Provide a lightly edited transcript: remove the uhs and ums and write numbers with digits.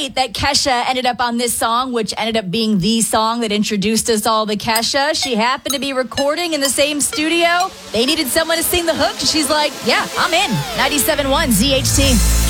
great that Kesha ended up on this song, which ended up being the song that introduced us all to Kesha. She happened to be recording in the same studio. They needed someone to sing the hook. She's like, yeah, I'm in. 97.1 ZHT.